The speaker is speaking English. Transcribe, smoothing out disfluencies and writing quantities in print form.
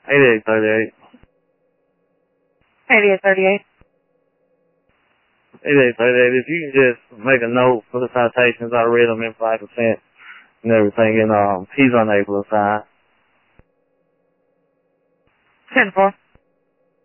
8838. 8838. 8838. If you can just make a note for the citations, I read them in 5% and everything, and he's unable to sign. 10-4.